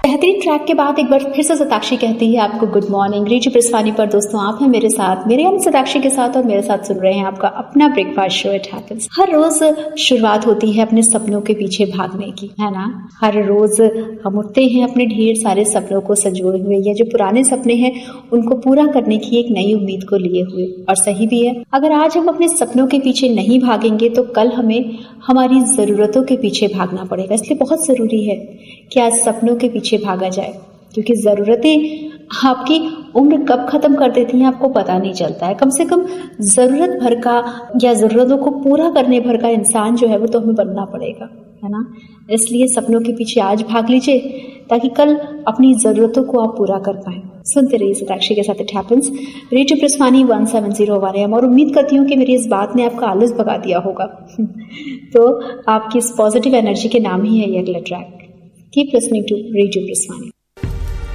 बेहतरीन ट्रैक के बाद एक बार फिर से सताक्षी कहती है आपको गुड मॉर्निंग रेडियो प्रस्थानी पर। दोस्तों आप हैं मेरे साथ, मेरे यानी सताक्षी के साथ, और मेरे साथ सुन रहे हैं आपका अपना ब्रेकफास्ट शो इट हैपेंस। हर रोज शुरुआत होती है अपने सपनों के पीछे भागने की, है ना। हर रोज हम उठते हैं अपने ढेर सारे सपनों को संजोए हुए, या जो पुराने सपने हैं उनको पूरा करने की एक नई उम्मीद को लिए हुए। और सही भी है, अगर आज हम अपने सपनों के पीछे नहीं भागेंगे तो कल हमें हमारी जरूरतों के पीछे भागना पड़ेगा। इसलिए बहुत जरूरी है कि आज सपनों के पीछे भागा जाए, क्योंकि जरूरतें आपकी उम्र कब खत्म कर देती हैं आपको पता नहीं चलता है। कम से कम जरूरत भर का या जरूरतों को पूरा करने भर का इंसान जो है वो तो हमें बनना पड़ेगा, है ना। इसलिए सपनों के पीछे आज भाग लीजिए ताकि कल अपनी जरूरतों को आप पूरा कर पाए। सुनते रहिए सताक्षी के साथ इट हैपेंस, रेडियो प्रस्थानी 170 AM। और उम्मीद करती हूँ कि मेरी इस बात ने आपका आलस भगा दिया होगा। तो आपकी इस पॉजिटिव एनर्जी के नाम ही है ये अगला track. Keep listening to radio प्रस्थानी।